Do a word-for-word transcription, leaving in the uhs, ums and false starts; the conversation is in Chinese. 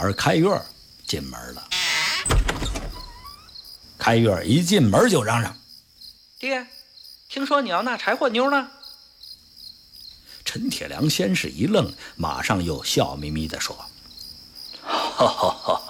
孩开月进门了。开月一进门就嚷嚷：“ 爹，听说你要纳柴火妞呢？” 陈铁良先是一愣，马上又笑眯眯地说：“哈哈哈！